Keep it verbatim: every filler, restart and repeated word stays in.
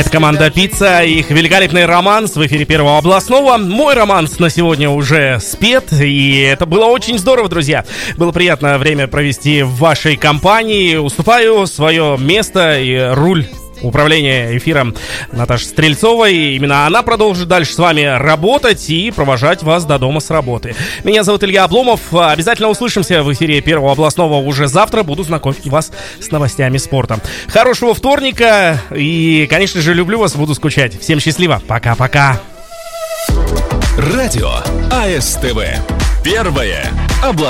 Это команда «Пицца» и их великолепный романс в эфире Первого областного. Мой романс на сегодня уже спет, и это было очень здорово, друзья. Было приятно время провести в вашей компании. Уступаю свое место и руль управления эфиром Наташи Стрельцовой. Именно она продолжит дальше с вами работать и провожать вас до дома с работы. Меня зовут Илья Обломов. Обязательно услышимся в эфире Первого областного уже завтра. Буду знакомить вас с новостями спорта. Хорошего вторника. И, конечно же, люблю вас, буду скучать. Всем счастливо. Пока-пока. Радио АСТВ. Первое областное.